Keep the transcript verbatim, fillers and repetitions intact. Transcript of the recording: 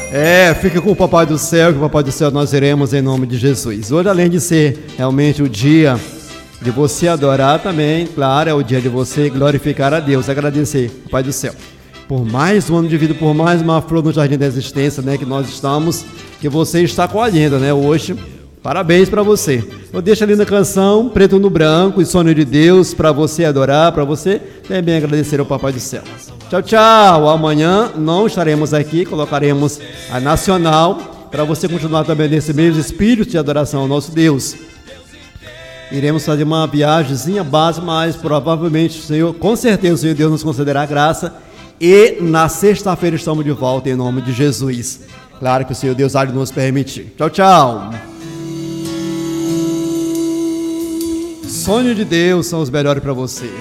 É, fica com o Papai do Céu, que o Papai do Céu nós iremos em nome de Jesus. Hoje, além de ser realmente o dia de você adorar também, claro, é o dia de você glorificar a Deus, agradecer, Papai do Céu, por mais um ano de vida, por mais uma flor no jardim da existência, né, que nós estamos, que você está colhendo, né, hoje. Parabéns para você. Eu deixo ali na canção Preto no Branco e Sonho de Deus para você adorar, para você também agradecer ao Papai do Céu. Tchau, tchau. Amanhã não estaremos aqui, colocaremos a Nacional para você continuar também nesse mesmo espírito de adoração ao nosso Deus. Iremos fazer uma viagemzinha básica, mas provavelmente o Senhor, com certeza o Senhor Deus nos concederá graça e na sexta-feira estamos de volta em nome de Jesus. Claro que o Senhor Deus há de nos permitir. Tchau, tchau. Sonho de Deus são os melhores para você.